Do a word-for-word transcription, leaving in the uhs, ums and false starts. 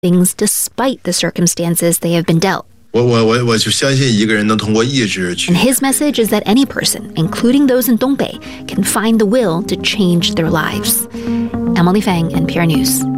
things despite the circumstances they have been dealt. 我我我我就相信一个人能通过意志去。 And his message is that any person, including those in Dongbei, can find the will to change their lives. Emily Fang, N P R News.